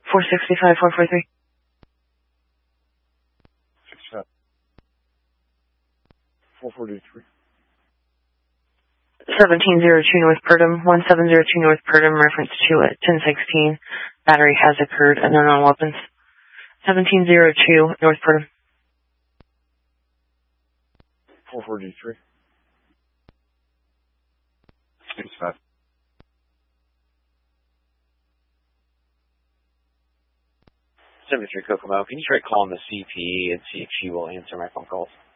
465, 443. 65. 443. 1702 North Purdom, 1702 North Purdom, reference to it, 1016. Battery has occurred, unknown on weapons. 1702 North Purdom. 443. 65. 73 Kokomo, can you try calling the CPE and see if she will answer my phone calls?